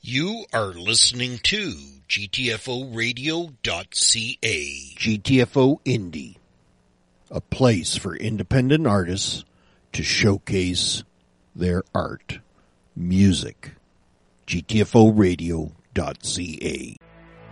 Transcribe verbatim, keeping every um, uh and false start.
You are listening to G T F O radio dot C A. G T F O Indie, a place for independent artists to showcase their art, music. G T F O radio dot C A.